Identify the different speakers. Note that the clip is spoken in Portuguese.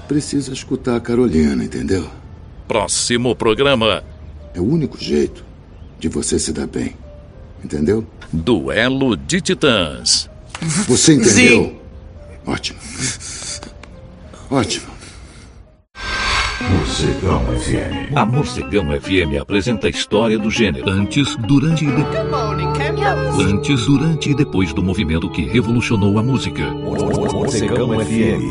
Speaker 1: precisa escutar a Carolina, entendeu?
Speaker 2: Próximo programa.
Speaker 1: É o único jeito de você se dar bem, entendeu?
Speaker 2: Duelo de Titãs.
Speaker 1: Você entendeu?
Speaker 3: Sim.
Speaker 1: Ótimo. Ótimo.
Speaker 4: Morcegão FM.
Speaker 2: A Morcegão FM apresenta a história do gênero antes, durante e depois.
Speaker 5: Good morning, cameos.
Speaker 2: Antes, durante e depois do movimento que revolucionou a música.
Speaker 4: Morcegão FM.